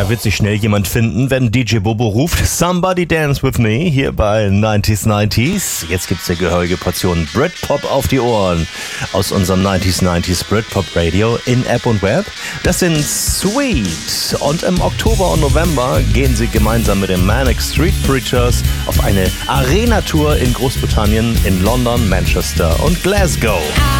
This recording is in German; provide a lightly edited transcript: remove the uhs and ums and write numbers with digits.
Da wird sich schnell jemand finden, wenn DJ Bobo ruft Somebody Dance With Me hier bei 90s. Jetzt gibt's eine gehörige Portion Britpop auf die Ohren aus unserem 90s Britpop Radio in App und Web. Das sind Sweet und im Oktober und November gehen sie gemeinsam mit den Manic Street Preachers auf eine Arena-Tour in Großbritannien, in London, Manchester und Glasgow.